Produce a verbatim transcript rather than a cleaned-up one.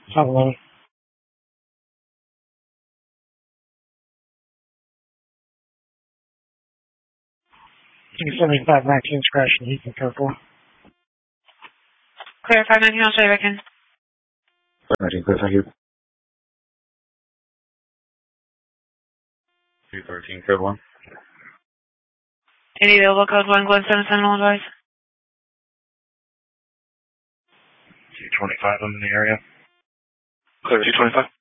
Hello. two seventy-five nineteen crash in Heath and Purple. Clear five nineteen, I'll show you back in. five nineteen, clear, thank you. two thirteen, code one. Any available code one, Glen seven seven, advise. two twenty-five, I'm in the area. Clear two twenty-five.